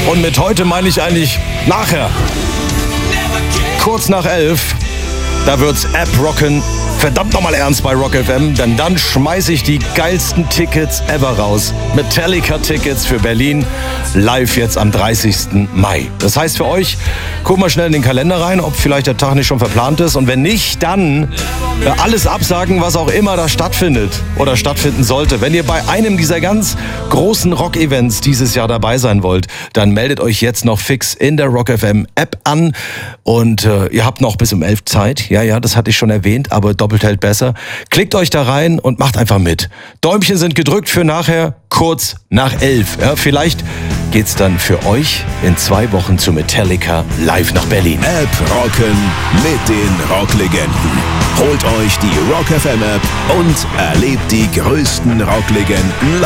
Und mit heute meine ich eigentlich nachher. Kurz nach 11, da wird's App rocken. Verdammt nochmal ernst bei Rock FM, denn dann schmeiße ich die geilsten Tickets ever raus. Metallica-Tickets für Berlin, live jetzt am 30. Mai. Das heißt für euch, guckt mal schnell in den Kalender rein, ob vielleicht der Tag nicht schon verplant ist. Und wenn nicht, dann alles absagen, was auch immer da stattfindet oder stattfinden sollte. Wenn ihr bei einem dieser ganz großen Rock-Events dieses Jahr dabei sein wollt, dann meldet euch jetzt noch fix in der Rock FM App an. Und ihr habt noch bis um 11 Zeit. Ja, das hatte ich schon erwähnt, aber doppelt hält besser. Klickt euch da rein und macht einfach mit. Däumchen sind gedrückt für nachher, kurz nach 11. Ja, vielleicht geht's dann für euch in 2 Wochen zu Metallica live nach Berlin. App rocken mit den Rocklegenden. Holt euch die Rock FM App und erlebt die größten Rocklegenden